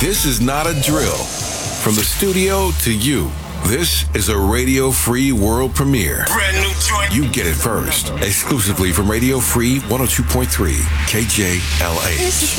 This is not a drill. From the studio to you, this is a Radio Free world premiere. Brand new joint. You get it first. Exclusively from Radio Free 102.3 KJLA.